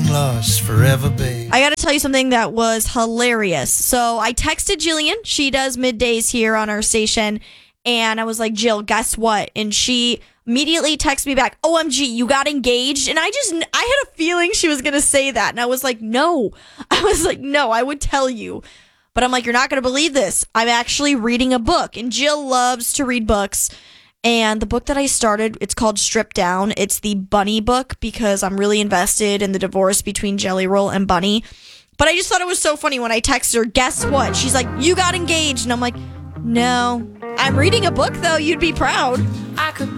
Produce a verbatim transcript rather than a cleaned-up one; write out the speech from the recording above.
lost forever, babe. I got to tell you something that was hilarious. So I texted Jillian. She does middays here on our station. And I was like, Jill, guess what? And she immediately texted me back, O M G, you got engaged? And I just, I had a feeling she was going to say that. And I was like, no. I was like, no, I would tell you. But I'm like, you're not going to believe this. I'm actually reading a book. And Jill loves to read books. And the book that I started, it's called Stripped Down. It's the Bunny book because I'm really invested in the divorce between Jelly Roll and Bunny. But I just thought it was so funny when I texted her, guess what? She's like, you got engaged. And I'm like, no. I'm reading a book, though. You'd be proud. I could